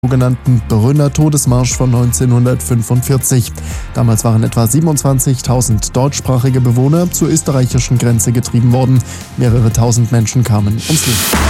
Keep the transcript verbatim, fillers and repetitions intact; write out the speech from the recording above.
sogenannten Brünner Todesmarsch von neunzehnhundertfünfundvierzig. Damals waren etwa siebenundzwanzigtausend deutschsprachige Bewohner zur österreichischen Grenze getrieben worden. Mehrere tausend Menschen kamen ums Leben.